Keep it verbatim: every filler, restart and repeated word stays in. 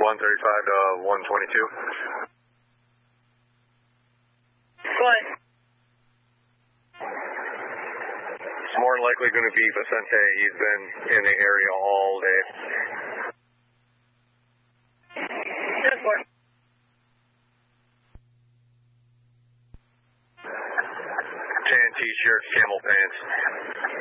one thirty-five to one twenty-two. What? It's more likely going to be Vicente. He's been in the area all day. Good for it. Tan t-shirt, camel pants.